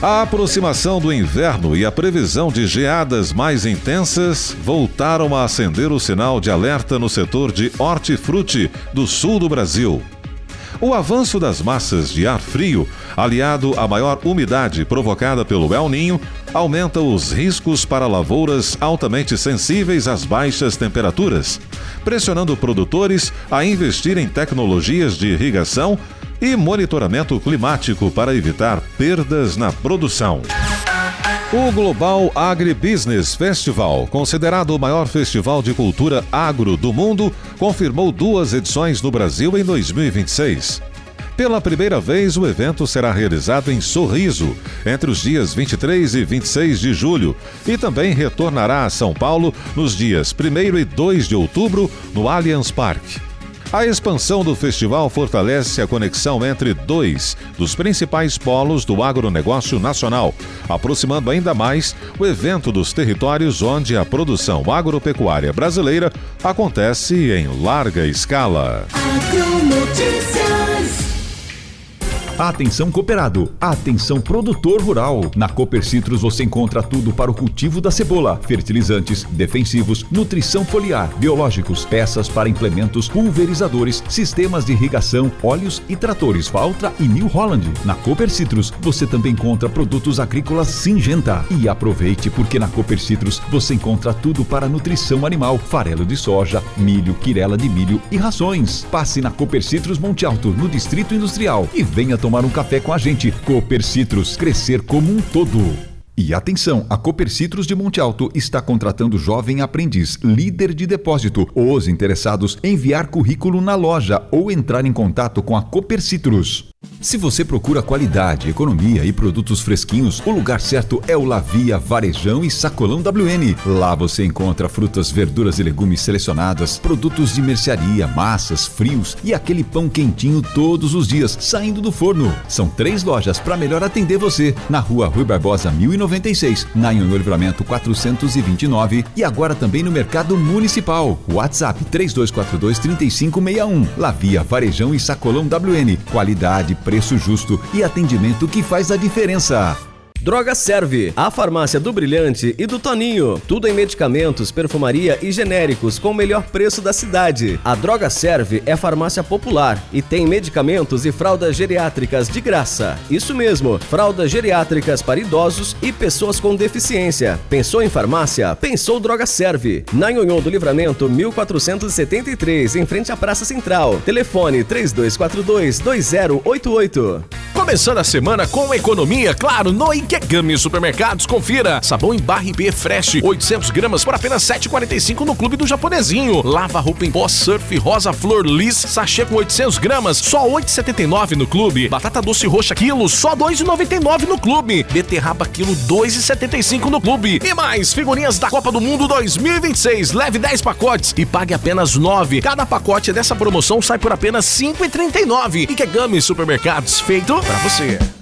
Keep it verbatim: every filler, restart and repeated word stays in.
A aproximação do inverno e a previsão de geadas mais intensas voltaram a acender o sinal de alerta no setor de hortifruti do sul do Brasil. O avanço das massas de ar frio, aliado à maior umidade provocada pelo El Niño, aumenta os riscos para lavouras altamente sensíveis às baixas temperaturas, pressionando produtores a investir em tecnologias de irrigação e monitoramento climático para evitar perdas na produção. O Global Agribusiness Festival, considerado o maior festival de cultura agro do mundo, confirmou duas edições no Brasil em dois mil e vinte e seis. Pela primeira vez, o evento será realizado em Sorriso, entre os dias vinte e três e vinte e seis de julho, e também retornará a São Paulo nos dias primeiro e dois de outubro, no Allianz Parque. A expansão do festival fortalece a conexão entre dois dos principais polos do agronegócio nacional, aproximando ainda mais o evento dos territórios onde a produção agropecuária brasileira acontece em larga escala. Atenção cooperado, atenção produtor rural. Na Cooper Citrus você encontra tudo para o cultivo da cebola: fertilizantes, defensivos, nutrição foliar, biológicos, peças para implementos, pulverizadores, sistemas de irrigação, óleos e tratores Valtra e New Holland. Na Cooper Citrus você também encontra produtos agrícolas Syngenta. E aproveite, porque na Cooper Citrus você encontra tudo para nutrição animal: farelo de soja, milho, quirela de milho e rações. Passe na Cooper Citrus Monte Alto, no Distrito Industrial, e venha tomar um café com a gente. Cooper Citrus, crescer como um todo. E atenção, a Cooper Citrus de Monte Alto está contratando jovem aprendiz, líder de depósito. Os interessados, enviar currículo na loja ou entrar em contato com a Cooper Citrus. Se você procura qualidade, economia e produtos fresquinhos, o lugar certo é o Lavia Varejão e Sacolão W N. Lá você encontra frutas, verduras e legumes selecionadas, produtos de mercearia, massas, frios e aquele pão quentinho todos os dias, saindo do forno. São três lojas para melhor atender você. Na Rua Rui Barbosa mil e noventa e seis, na Anhonho Livramento quatrocentos e vinte e nove e agora também no Mercado Municipal. WhatsApp três dois quatro dois, três cinco seis um. Lavia Varejão e Sacolão W N. Qualidade, preço justo e atendimento que faz a diferença. Droga Serve, a farmácia do Brilhante e do Toninho. Tudo em medicamentos, perfumaria e genéricos com o melhor preço da cidade. A Droga Serve é farmácia popular e tem medicamentos e fraldas geriátricas de graça. Isso mesmo, fraldas geriátricas para idosos e pessoas com deficiência. Pensou em farmácia? Pensou Droga Serve. Na Anhonho do Livramento mil quatrocentos e setenta e três, em frente à Praça Central. Telefone três dois quatro dois, dois zero oito oito. Começando a semana com economia, claro, no Ikegami Supermercados. Confira: sabão em barra I P Fresh, oitocentos gramas por apenas sete reais e quarenta e cinco centavos no Clube do Japonesinho. Lava roupa em pó Surf Rosa Flor Liss, sachê com oitocentos gramas, só oito reais e setenta e nove centavos no Clube. Batata doce roxa quilo, só dois reais e noventa e nove centavos no Clube. Beterraba quilo, dois reais e setenta e cinco centavos no Clube. E mais, figurinhas da Copa do Mundo dois mil e vinte e seis. Leve dez pacotes e pague apenas nove. Cada pacote dessa promoção sai por apenas cinco reais e trinta e nove centavos. Ikegami Supermercados, feito pra você.